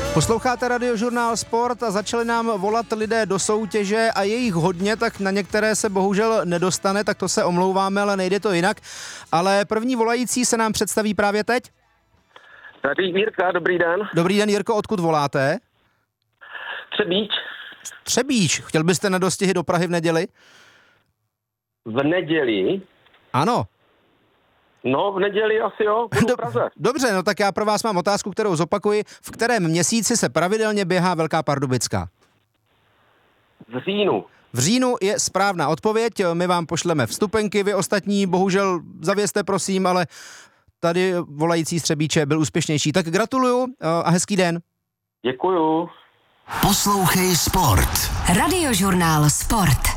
Posloucháte Radiožurnál Sport a začali nám volat lidé do soutěže a je jich hodně, tak na některé se bohužel nedostane, tak to se omlouváme, ale nejde to jinak. Ale první volající se nám představí právě teď. Tady Jirka, dobrý den. Dobrý den, Jirko, odkud voláte? Třebíč. Třebíč. Chtěl byste na dostihy do Prahy v neděli? V neděli? Ano. No, v neděli asi jo, budu v Praze. Dobře, no tak já pro vás mám otázku, kterou zopakuji. V kterém měsíci se pravidelně běhá Velká Pardubická? V říjnu. V říjnu je správná odpověď, my vám pošleme vstupenky, vy ostatní bohužel zavězte prosím, ale tady volající z Třebíče byl úspěšnější. Tak gratuluju a hezký den. Děkuju. Poslouchej Sport. Radiožurnál Sport.